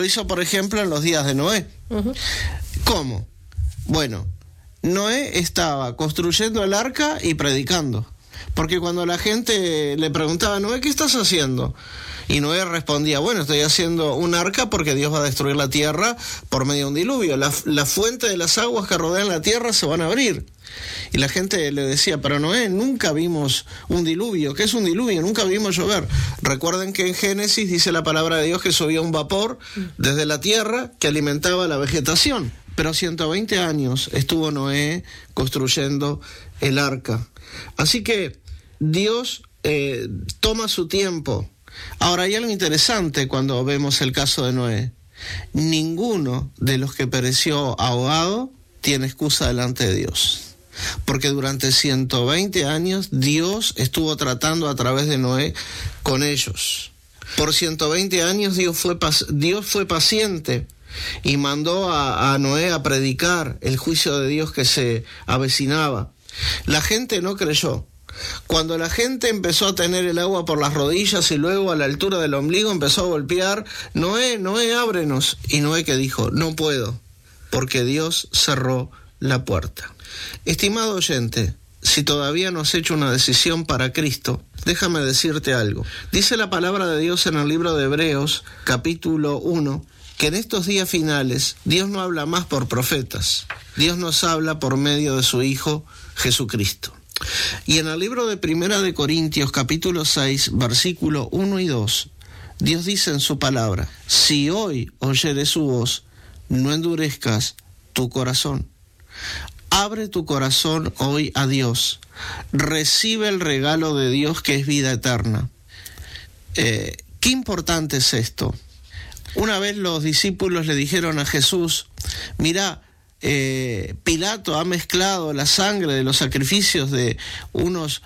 hizo, por ejemplo, en los días de Noé. Uh-huh. ¿Cómo? Bueno, Noé estaba construyendo el arca y predicando. Porque cuando la gente le preguntaba a Noé, ¿qué estás haciendo? Y Noé respondía, bueno, estoy haciendo un arca porque Dios va a destruir la tierra por medio de un diluvio. La fuente de las aguas que rodean la tierra se van a abrir. Y la gente le decía, pero Noé, nunca vimos un diluvio. ¿Qué es un diluvio? Nunca vimos llover. Recuerden que en Génesis dice la palabra de Dios que subía un vapor desde la tierra que alimentaba la vegetación. Pero 120 años estuvo Noé construyendo el arca. Así que Dios toma su tiempo. Ahora, hay algo interesante cuando vemos el caso de Noé. Ninguno de los que pereció ahogado tiene excusa delante de Dios. Porque durante 120 años Dios estuvo tratando a través de Noé con ellos. Por 120 años Dios fue paciente y mandó a Noé a predicar el juicio de Dios que se avecinaba. La gente no creyó. Cuando la gente empezó a tener el agua por las rodillas y luego a la altura del ombligo empezó a golpear, Noé, ábrenos. Y Noé que dijo, no puedo, porque Dios cerró la puerta. Estimado oyente, si todavía no has hecho una decisión para Cristo, déjame decirte algo. Dice la palabra de Dios en el libro de Hebreos, capítulo 1, que en estos días finales Dios no habla más por profetas. Dios nos habla por medio de su Hijo Jesucristo. Y en el libro de Primera de Corintios, capítulo 6, versículo 1 y 2, Dios dice en su palabra, si hoy oyeres su voz, no endurezcas tu corazón. Abre tu corazón hoy a Dios. Recibe el regalo de Dios que es vida eterna. Qué importante es esto. Una vez los discípulos le dijeron a Jesús, mira, Pilato ha mezclado la sangre de los sacrificios de unos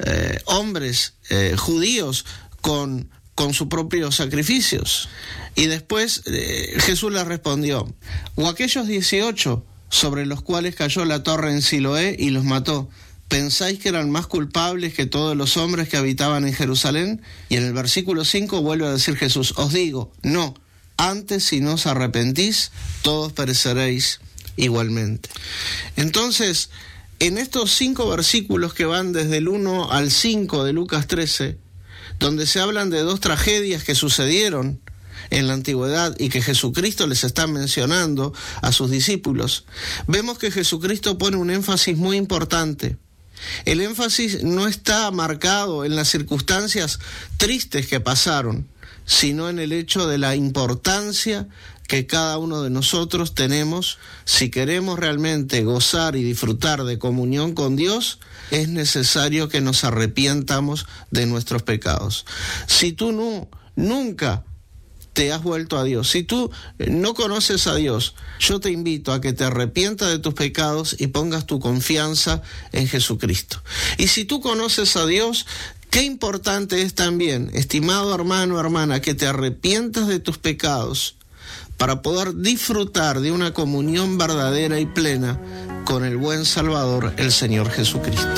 hombres judíos con sus propios sacrificios. Y después Jesús les respondió, o aquellos 18 sobre los cuales cayó la torre en Siloé y los mató, ¿pensáis que eran más culpables que todos los hombres que habitaban en Jerusalén? Y en el versículo 5 vuelve a decir Jesús, os digo, no, antes si no os arrepentís, todos pereceréis igualmente. Entonces, en estos 5 versículos que van desde el 1 al 5 de Lucas 13, donde se hablan de 2 tragedias que sucedieron en la antigüedad y que Jesucristo les está mencionando a sus discípulos, vemos que Jesucristo pone un énfasis muy importante. El énfasis no está marcado en las circunstancias tristes que pasaron, sino en el hecho de la importancia que cada uno de nosotros tenemos. Si queremos realmente gozar y disfrutar de comunión con Dios, es necesario que nos arrepientamos de nuestros pecados. Si tú nunca te has vuelto a Dios, si tú no conoces a Dios, yo te invito a que te arrepientas de tus pecados y pongas tu confianza en Jesucristo. Y si tú conoces a Dios, qué importante es también, estimado hermano, hermana, que te arrepientas de tus pecados para poder disfrutar de una comunión verdadera y plena con el buen Salvador, el Señor Jesucristo.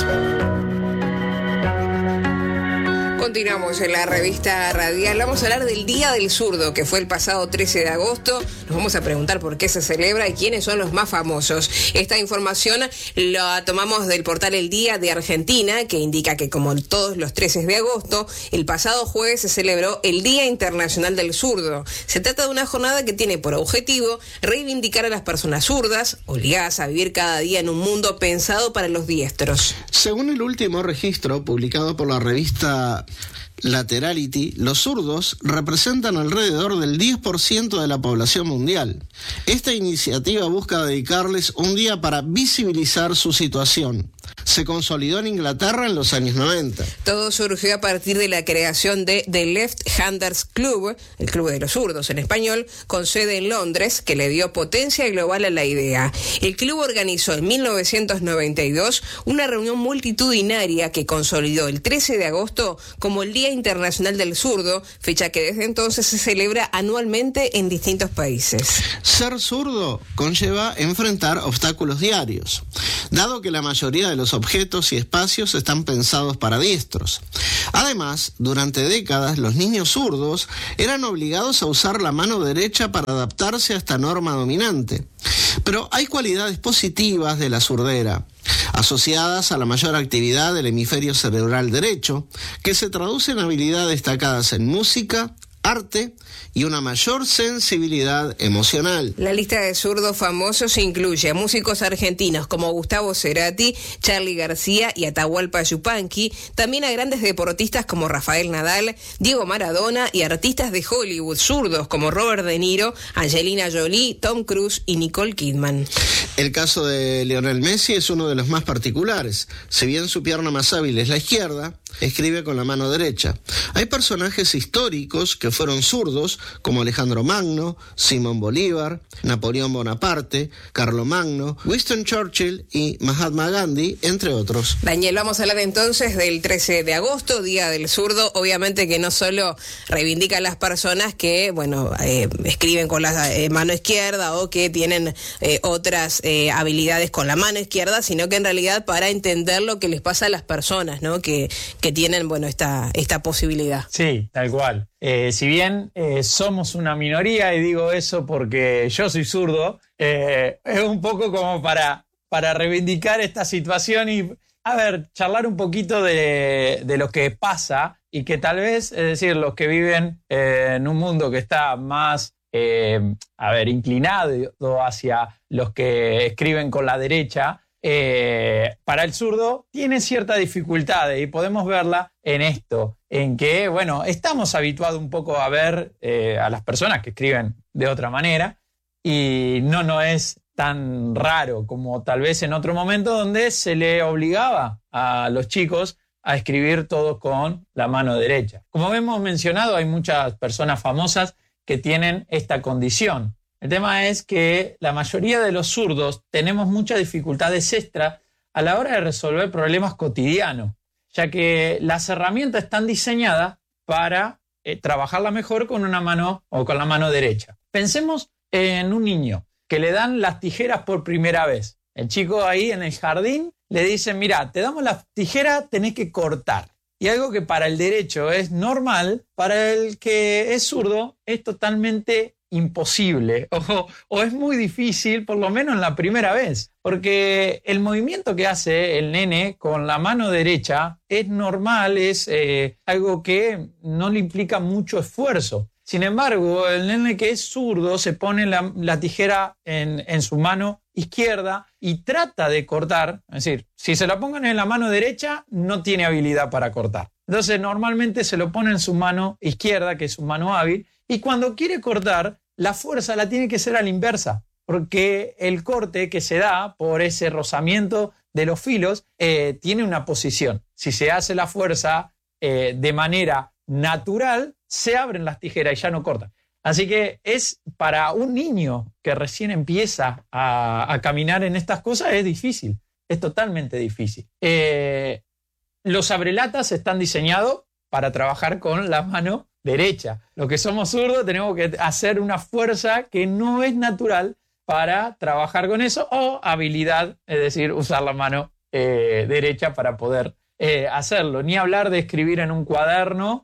Continuamos en la revista radial. Vamos a hablar del Día del Zurdo, que fue el pasado 13 de agosto. Nos vamos a preguntar por qué se celebra y quiénes son los más famosos. Esta información la tomamos del portal El Día de Argentina, que indica que como todos los 13 de agosto, el pasado jueves se celebró el Día Internacional del Zurdo. Se trata de una jornada que tiene por objetivo reivindicar a las personas zurdas, obligadas a vivir cada día en un mundo pensado para los diestros. Según el último registro publicado por la revista Laterality, los zurdos representan alrededor del 10% de la población mundial. Esta iniciativa busca dedicarles un día para visibilizar su situación. Se consolidó en Inglaterra en los años 90. Todo surgió a partir de la creación de The Left Handers Club, el Club de los Zurdos en español, con sede en Londres, que le dio potencia global a la idea. El club organizó en 1992 una reunión multitudinaria que consolidó el 13 de agosto como el Día Internacional del Zurdo, fecha que desde entonces se celebra anualmente en distintos países. Ser zurdo conlleva enfrentar obstáculos diarios. Dado que la mayoría de los objetos y espacios están pensados para diestros. Además, durante décadas los niños zurdos eran obligados a usar la mano derecha para adaptarse a esta norma dominante. Pero hay cualidades positivas de la surdera, asociadas a la mayor actividad del hemisferio cerebral derecho, que se traduce en habilidades destacadas en música, arte y una mayor sensibilidad emocional. La lista de zurdos famosos incluye a músicos argentinos como Gustavo Cerati, Charly García y Atahualpa Yupanqui, también a grandes deportistas como Rafael Nadal, Diego Maradona y artistas de Hollywood zurdos como Robert De Niro, Angelina Jolie, Tom Cruise y Nicole Kidman. El caso de Lionel Messi es uno de los más particulares. Si bien su pierna más hábil es la izquierda, escribe con la mano derecha. Hay personajes históricos que fueron zurdos, como Alejandro Magno, Simón Bolívar, Napoleón Bonaparte, Carlomagno, Winston Churchill y Mahatma Gandhi, entre otros. Daniel, vamos a hablar entonces del 13 de agosto, Día del Zurdo. Obviamente que no solo reivindica a las personas que, escriben con la mano izquierda o que tienen otras habilidades con la mano izquierda, sino que en realidad para entender lo que les pasa a las personas, ¿no? Que tienen, esta posibilidad. Sí, tal cual. Si bien somos una minoría, y digo eso porque yo soy zurdo, es un poco como para reivindicar esta situación y, charlar un poquito de lo que pasa y que tal vez, es decir, los que viven en un mundo que está más, inclinado hacia los que escriben con la derecha, para el zurdo tiene ciertas dificultades y podemos verla en esto, en que, estamos habituados un poco a ver a las personas que escriben de otra manera y no es tan raro como tal vez en otro momento donde se le obligaba a los chicos a escribir todo con la mano derecha. Como hemos mencionado, hay muchas personas famosas que tienen esta condición. El tema es que la mayoría de los zurdos tenemos muchas dificultades extras a la hora de resolver problemas cotidianos, ya que las herramientas están diseñadas para trabajarla mejor con una mano o con la mano derecha. Pensemos en un niño que le dan las tijeras por primera vez. El chico ahí en el jardín le dicen, mira, te damos las tijeras, tenés que cortar. Y algo que para el derecho es normal, para el que es zurdo es totalmente imposible o es muy difícil, por lo menos en la primera vez, porque el movimiento que hace el nene con la mano derecha es normal, es algo que no le implica mucho esfuerzo. Sin embargo, el nene que es zurdo se pone la tijera en su mano izquierda y trata de cortar, es decir, si se la pongan en la mano derecha no tiene habilidad para cortar. Entonces normalmente se lo pone en su mano izquierda, que es su mano hábil, y cuando quiere cortar, la fuerza la tiene que hacer a la inversa, porque el corte que se da por ese rozamiento de los filos tiene una posición. Si se hace la fuerza de manera natural, se abren las tijeras y ya no cortan. Así que es para un niño que recién empieza a caminar en estas cosas, es difícil, es totalmente difícil. Los abrelatas están diseñados para trabajar con la mano derecha. Los que somos zurdos tenemos que hacer una fuerza que no es natural para trabajar con eso, o habilidad, es decir, usar la mano derecha para poder hacerlo. Ni hablar de escribir en un cuaderno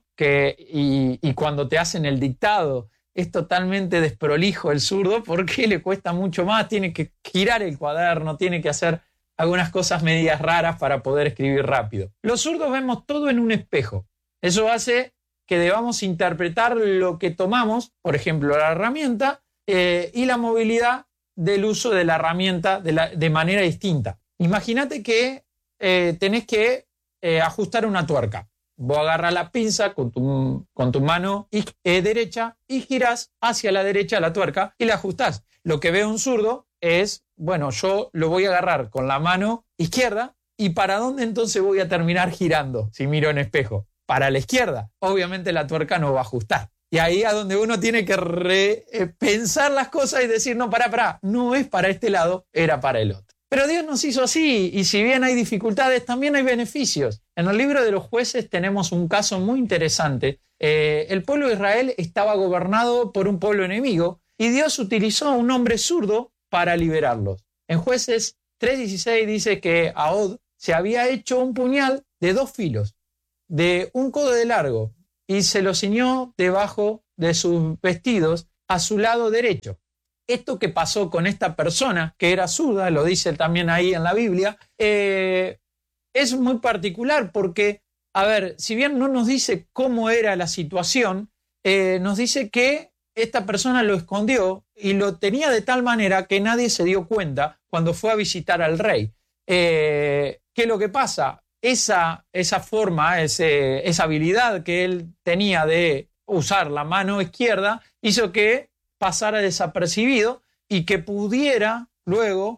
y cuando te hacen el dictado es totalmente desprolijo el zurdo porque le cuesta mucho más, tiene que girar el cuaderno, tiene que hacer algunas cosas medias raras para poder escribir rápido. Los zurdos vemos todo en un espejo. Eso hace que debamos interpretar lo que tomamos, por ejemplo, la herramienta y la movilidad del uso de la herramienta de manera distinta. Imagínate que tenés que ajustar una tuerca. Vos agarrás la pinza con tu mano derecha y girás hacia la derecha la tuerca y la ajustás. Lo que ve un zurdo es, yo lo voy a agarrar con la mano izquierda y ¿para dónde entonces voy a terminar girando si miro en espejo? Para la izquierda. Obviamente la tuerca no va a ajustar. Y ahí es donde uno tiene que pensar las cosas y decir, no, pará, no es para este lado, era para el otro. Pero Dios nos hizo así, y si bien hay dificultades, también hay beneficios. En el libro de los Jueces tenemos un caso muy interesante. El pueblo de Israel estaba gobernado por un pueblo enemigo, y Dios utilizó a un hombre zurdo para liberarlos. En Jueces 3:16 dice que Ahod se había hecho un puñal de 2 filos, de 1 codo de largo, y se lo ciñó debajo de sus vestidos a su lado derecho. Esto que pasó con esta persona, que era zurda, lo dice también ahí en la Biblia, es muy particular porque, a ver, si bien no nos dice cómo era la situación, nos dice que esta persona lo escondió y lo tenía de tal manera que nadie se dio cuenta cuando fue a visitar al rey. ¿Qué es lo que pasa? Esa forma, esa habilidad que él tenía de usar la mano izquierda hizo que pasara desapercibido y que pudiera luego,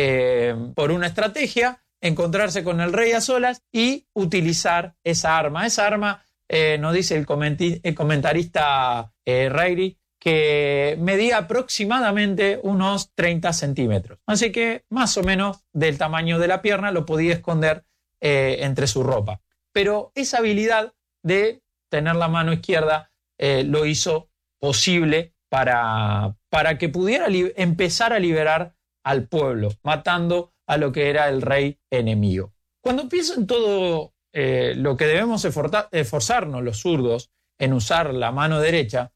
por una estrategia, encontrarse con el rey a solas y utilizar esa arma. Esa arma, nos dice el comentarista Reiri, que medía aproximadamente unos 30 centímetros. Así que más o menos del tamaño de la pierna lo podía esconder entre su ropa. Pero esa habilidad de tener la mano izquierda lo hizo posible para que pudiera empezar a liberar al pueblo, matando a lo que era el rey enemigo. Cuando pienso en todo lo que debemos esforzarnos los zurdos en usar la mano derecha,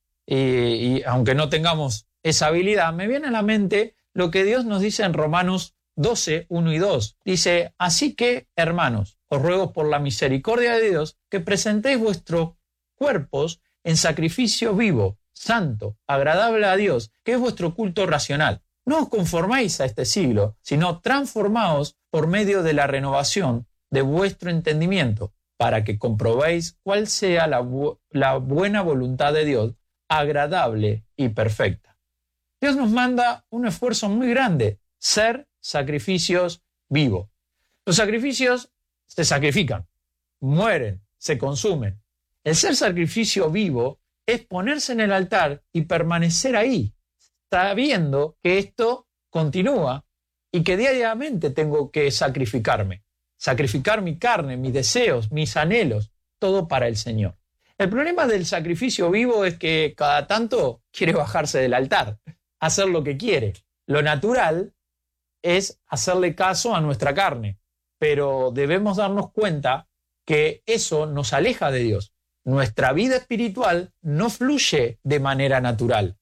y aunque no tengamos esa habilidad, me viene a la mente lo que Dios nos dice en Romanos 12, 1 y 2. Dice: así que, hermanos, os ruego por la misericordia de Dios que presentéis vuestros cuerpos en sacrificio vivo, santo, agradable a Dios, que es vuestro culto racional. No os conforméis a este siglo, sino transformaos por medio de la renovación de vuestro entendimiento, para que comprobéis cuál sea la buena voluntad de Dios, agradable y perfecta. Dios nos manda un esfuerzo muy grande: ser sacrificios vivos. Los sacrificios se sacrifican, mueren, se consumen. El ser sacrificio vivo es ponerse en el altar y permanecer ahí, sabiendo que esto continúa y que diariamente tengo que sacrificarme. Sacrificar mi carne, mis deseos, mis anhelos, todo para el Señor. El problema del sacrificio vivo es que cada tanto quiere bajarse del altar, hacer lo que quiere. Lo natural es hacerle caso a nuestra carne, pero debemos darnos cuenta que eso nos aleja de Dios. Nuestra vida espiritual no fluye de manera natural.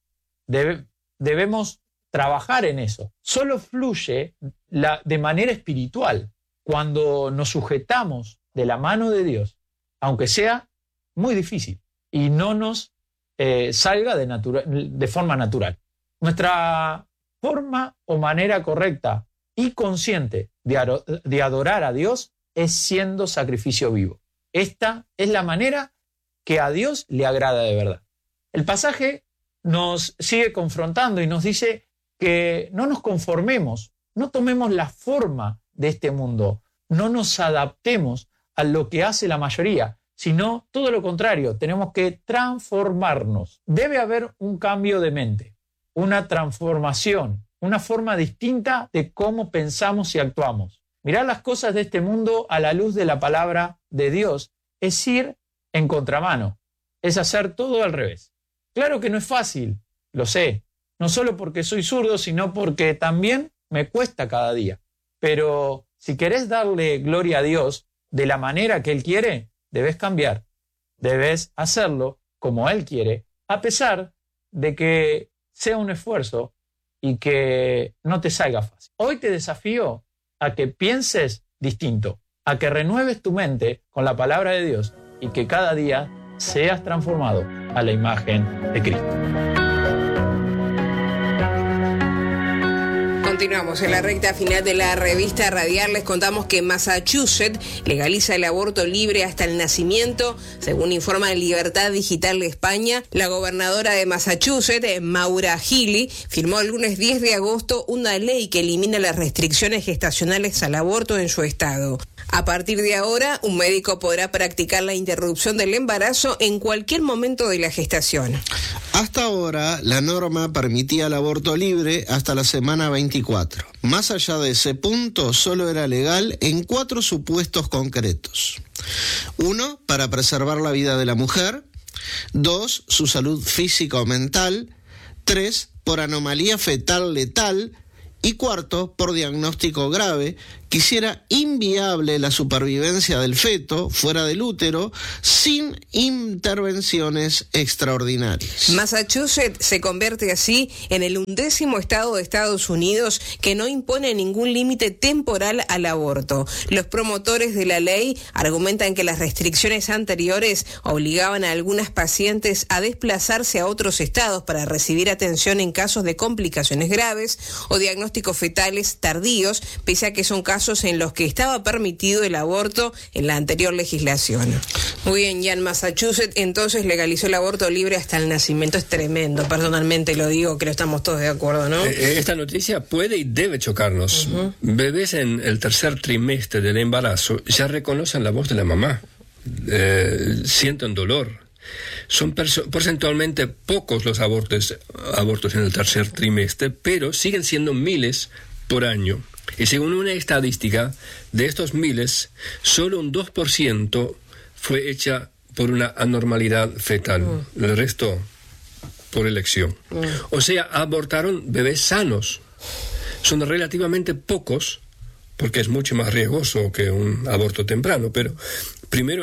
Debemos trabajar en eso. Solo fluye de manera espiritual cuando nos sujetamos de la mano de Dios, aunque sea muy difícil y no nos salga de forma natural. Nuestra forma o manera correcta y consciente de adorar a Dios es siendo sacrificio vivo. Esta es la manera que a Dios le agrada de verdad. El pasaje nos sigue confrontando y nos dice que no nos conformemos, no tomemos la forma de este mundo, no nos adaptemos a lo que hace la mayoría, sino todo lo contrario, tenemos que transformarnos. Debe haber un cambio de mente, una transformación, una forma distinta de cómo pensamos y actuamos. Mirar las cosas de este mundo a la luz de la palabra de Dios es ir en contramano, es hacer todo al revés. Claro que no es fácil, lo sé, no solo porque soy zurdo, sino porque también me cuesta cada día. Pero si querés darle gloria a Dios de la manera que Él quiere, debes cambiar, debes hacerlo como Él quiere, a pesar de que sea un esfuerzo y que no te salga fácil. Hoy te desafío a que pienses distinto, a que renueves tu mente con la palabra de Dios y que cada día seas transformado a la imagen de Cristo. Continuamos en la recta final de la revista radial. Les contamos que Massachusetts legaliza el aborto libre hasta el nacimiento. Según informa Libertad Digital de España, la gobernadora de Massachusetts, Maura Healey, firmó el lunes 10 de agosto una ley que elimina las restricciones gestacionales al aborto en su estado. A partir de ahora, un médico podrá practicar la interrupción del embarazo en cualquier momento de la gestación. Hasta ahora, la norma permitía el aborto libre hasta la semana 24. Más allá de ese punto, solo era legal en 4 supuestos concretos. 1, para preservar la vida de la mujer. 2, su salud física o mental. 3, por anomalía fetal letal. Y 4, por diagnóstico grave, que hiciera inviable la supervivencia del feto fuera del útero sin intervenciones extraordinarias. Massachusetts se convierte así en el 11º estado de Estados Unidos que no impone ningún límite temporal al aborto. Los promotores de la ley argumentan que las restricciones anteriores obligaban a algunas pacientes a desplazarse a otros estados para recibir atención en casos de complicaciones graves o diagnósticos fetales tardíos, pese a que son casos en los que estaba permitido el aborto en la anterior legislación. Muy bien, ya en Massachusetts entonces legalizó el aborto libre hasta el nacimiento. Es tremendo, personalmente lo digo, creo que estamos todos de acuerdo, ¿no? Esta noticia puede y debe chocarnos. Bebés en el tercer trimestre del embarazo ya reconocen la voz de la mamá, sienten dolor. Son porcentualmente pocos los abortos en el tercer trimestre, pero siguen siendo miles por año. Y según una estadística, de estos miles, solo un 2% fue hecha por una anormalidad fetal. El resto, por elección. O sea, abortaron bebés sanos. Son relativamente pocos, porque es mucho más riesgoso que un aborto temprano, pero primero...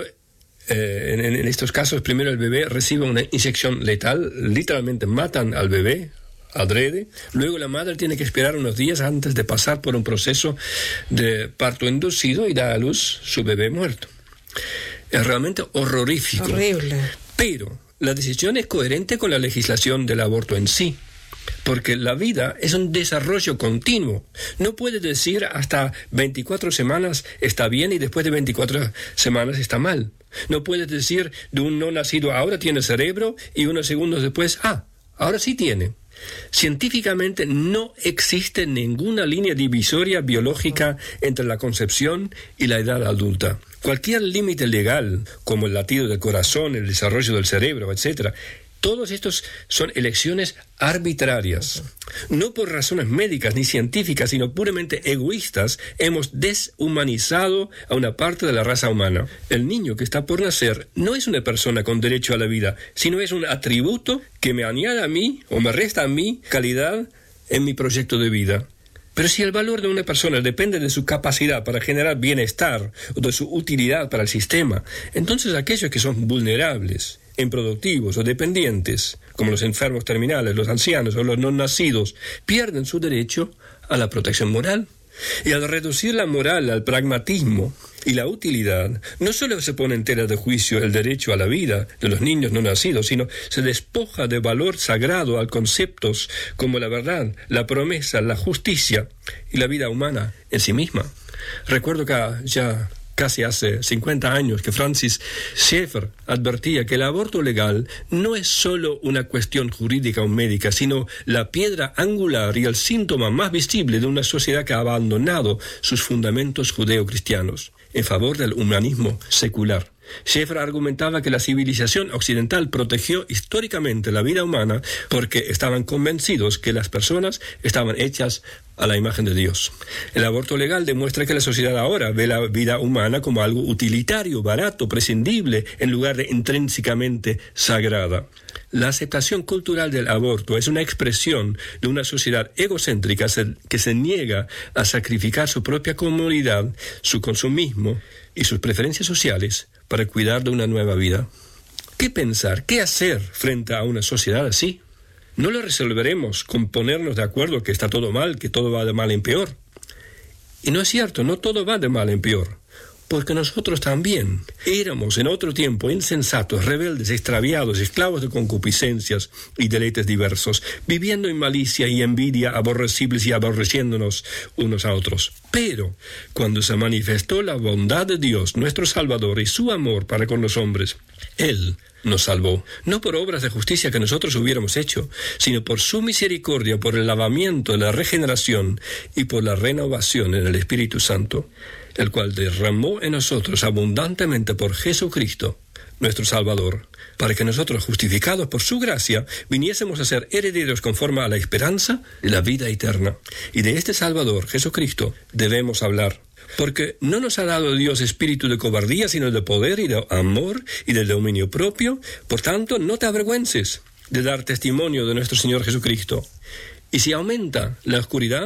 en estos casos, primero el bebé recibe una inyección letal, literalmente matan al bebé, adrede. Luego la madre tiene que esperar unos días antes de pasar por un proceso de parto inducido y da a luz su bebé muerto. Es realmente horrorífico. Horrible. Pero la decisión es coherente con la legislación del aborto en sí. Porque la vida es un desarrollo continuo. No puedes decir hasta 24 semanas está bien y después de 24 semanas está mal. No puedes decir de un no nacido ahora tiene cerebro y unos segundos después, ahora sí tiene. Científicamente no existe ninguna línea divisoria biológica entre la concepción y la edad adulta. Cualquier límite legal, como el latido del corazón, el desarrollo del cerebro, etc., todos estos son elecciones arbitrarias. No por razones médicas ni científicas, sino puramente egoístas, hemos deshumanizado a una parte de la raza humana. El niño que está por nacer no es una persona con derecho a la vida, sino es un atributo que me añade a mí o me resta a mí calidad en mi proyecto de vida. Pero si el valor de una persona depende de su capacidad para generar bienestar o de su utilidad para el sistema, entonces aquellos que son vulnerables, improductivos o dependientes, como los enfermos terminales, los ancianos o los no nacidos, pierden su derecho a la protección moral. Y al reducir la moral al pragmatismo y la utilidad, no solo se pone en tela de juicio el derecho a la vida de los niños no nacidos, sino se despoja de valor sagrado a conceptos como la verdad, la promesa, la justicia y la vida humana en sí misma. Recuerdo que ya casi hace 50 años que Francis Schaeffer advertía que el aborto legal no es solo una cuestión jurídica o médica, sino la piedra angular y el síntoma más visible de una sociedad que ha abandonado sus fundamentos judeocristianos en favor del humanismo secular. Schaeffer argumentaba que la civilización occidental protegió históricamente la vida humana porque estaban convencidos que las personas estaban hechas a la imagen de Dios. El aborto legal demuestra que la sociedad ahora ve la vida humana como algo utilitario, barato, prescindible, en lugar de intrínsecamente sagrada. La aceptación cultural del aborto es una expresión de una sociedad egocéntrica que se niega a sacrificar su propia comodidad, su consumismo y sus preferencias sociales para cuidar de una nueva vida. ¿Qué pensar? ¿Qué hacer frente a una sociedad así? No lo resolveremos con ponernos de acuerdo que está todo mal, que todo va de mal en peor. Y no es cierto, no todo va de mal en peor, porque nosotros también éramos en otro tiempo insensatos, rebeldes, extraviados, esclavos de concupiscencias y deleites diversos, viviendo en malicia y envidia, aborrecibles y aborreciéndonos unos a otros. Pero cuando se manifestó la bondad de Dios, nuestro Salvador, y su amor para con los hombres, Él nos salvó, no por obras de justicia que nosotros hubiéramos hecho, sino por su misericordia, por el lavamiento, la regeneración y por la renovación en el Espíritu Santo, el cual derramó en nosotros abundantemente por Jesucristo, nuestro Salvador, para que nosotros, justificados por su gracia, viniésemos a ser herederos conforme a la esperanza de la vida eterna. Y de este Salvador, Jesucristo, debemos hablar. Porque no nos ha dado Dios espíritu de cobardía, sino de poder y de amor y de dominio propio. Por tanto, no te avergüences de dar testimonio de nuestro Señor Jesucristo. Y si aumenta la oscuridad,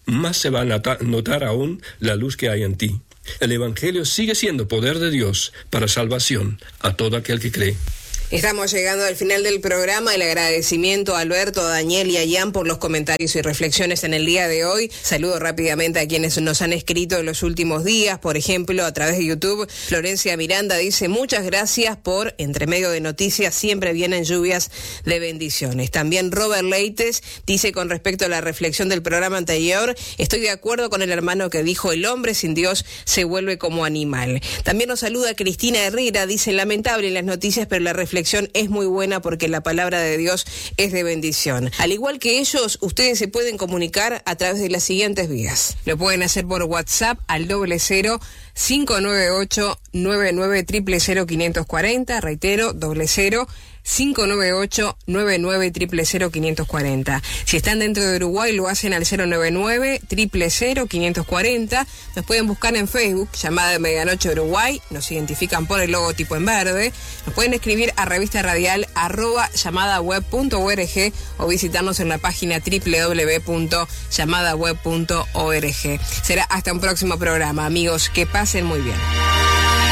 más se va a notar aún la luz que hay en ti. El Evangelio sigue siendo poder de Dios para salvación a todo aquel que cree. Estamos llegando al final del programa. El agradecimiento a Alberto, a Daniel y a Ian por los comentarios y reflexiones en el día de hoy. Saludo rápidamente a quienes nos han escrito en los últimos días. Por ejemplo, a través de YouTube, Florencia Miranda dice: muchas gracias por, entre medio de noticias, siempre vienen lluvias de bendiciones. También Robert Leites dice, con respecto a la reflexión del programa anterior, estoy de acuerdo con el hermano que dijo: el hombre sin Dios se vuelve como animal. También nos saluda Cristina Herrera, dice: lamentable en las noticias, pero la reflexión es muy buena porque la palabra de Dios es de bendición. Al igual que ellos, ustedes se pueden comunicar a través de las siguientes vías. Lo pueden hacer por WhatsApp al 00 598 99 000 540, reitero, 00 598 99 000 540. Si están dentro de Uruguay, lo hacen al 099 000 540. Nos pueden buscar en Facebook, Llamada de Medianoche Uruguay, nos identifican por el logotipo en verde. Nos pueden escribir a revista radial @llamadaweb.org o visitarnos en la página www.llamadaweb.org. Será hasta un próximo programa, amigos, que pasen muy bien.